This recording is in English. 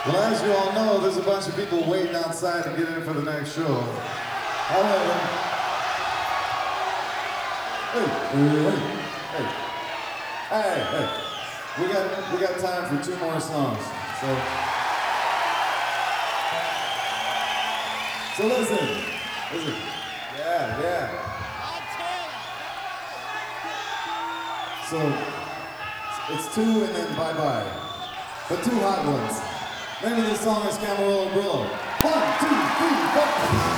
Well, as you all know, there's a bunch of people waiting outside to get in for the next show. However, hey, we got time for 2 more songs. So listen. Yeah. So it's 2 and then bye-bye. But 2 hot ones. Name of this song is Camarillo Brillo. 1, 2, 3, 4.